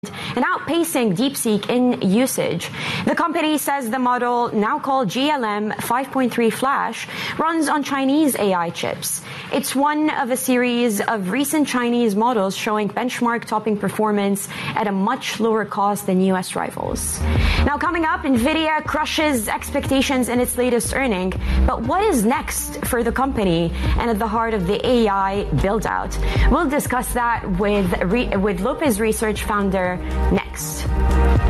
and outpacing DeepSeek in usage. The company says the model, now called GLM 5.3 Flash, runs on Chinese AI chips. It's one of a series of recent Chinese models showing benchmark-topping performance at a much lower cost than U.S. rivals. Now, coming up, NVIDIA crushes expectations in its latest earning. But what is next for the company and at the heart of the AI build-out? We'll discuss that with Lopez Research founder next.